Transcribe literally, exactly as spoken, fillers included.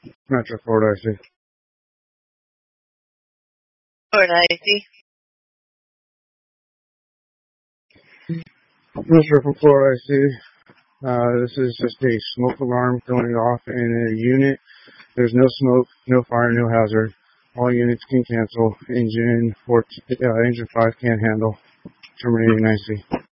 Metro Florida, I C. Florida, I C. Metro from Florida, I C. Uh, this is just a smoke alarm going off in a unit. There's no smoke, no fire, no hazard. All units can cancel. Engine four, uh, engine five can't handle. Terminating I C.